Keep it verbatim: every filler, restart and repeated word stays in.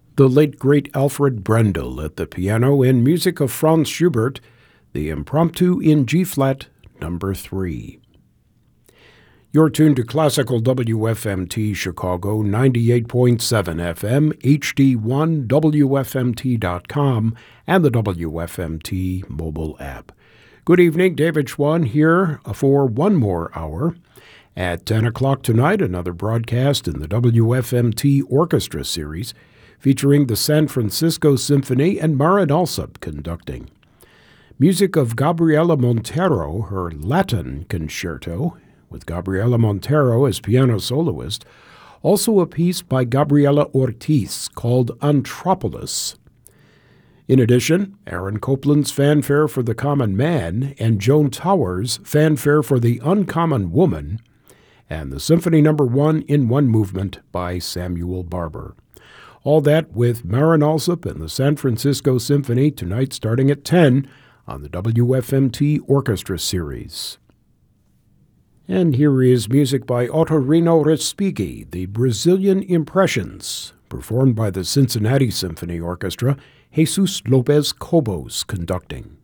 The late great Alfred Brendel at the piano and music of Franz Schubert, the Impromptu in G-flat, number three. You're tuned to Classical W F M T Chicago, ninety-eight point seven F M, H D one, W F M T dot com, and the W F M T mobile app. Good evening, David Schwann here for one more hour. At ten o'clock tonight, another broadcast in the W F M T Orchestra Series, featuring the San Francisco Symphony and Marin Alsop conducting. Music of Gabriela Montero, her Latin concerto, with Gabriela Montero as piano soloist, also a piece by Gabriela Ortiz called Anthropolis. In addition, Aaron Copland's Fanfare for the Common Man and Joan Towers' Fanfare for the Uncommon Woman, and the Symphony Number One in One Movement by Samuel Barber. All that with Marin Alsop and the San Francisco Symphony tonight starting at ten on the W F M T Orchestra Series. And here is music by Ottorino Respighi, the Brazilian Impressions, performed by the Cincinnati Symphony Orchestra, Jesus Lopez Cobos conducting.